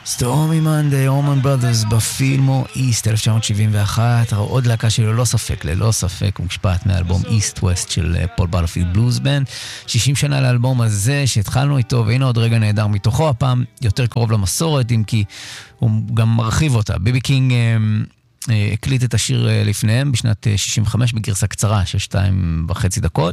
סטורמי מנדי, אורמן ברודרס בפילמו איסט 1971, עוד להקה שללא ספק מושפעת מהאלבום איסט ווסט של פול בטרפילד בלוז בנד. 60 שנה לאלבום הזה שהתחלנו איתו, והנה עוד רגע נהדר מתוכו, הפעם יותר קרוב למסורת, אם כי הוא גם מרחיב אותה. ביבי קינג הקליט את השיר לפניהם בשנת 65 בגרסה קצרה של 2.5 דקות,